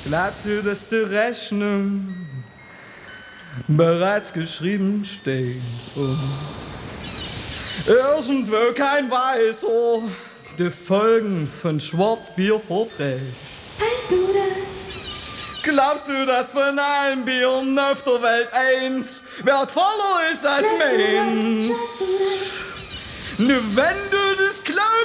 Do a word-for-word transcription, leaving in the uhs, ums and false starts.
Glaubst du, dass die Rechnung bereits geschrieben steht und irgendwo kein Weißer die Folgen von Schwarzbier vorträgt? Weißt du das? Glaubst du, dass von allen Bieren auf der Welt eins wertvoller ist als meins? Nur wenn du das glaubst,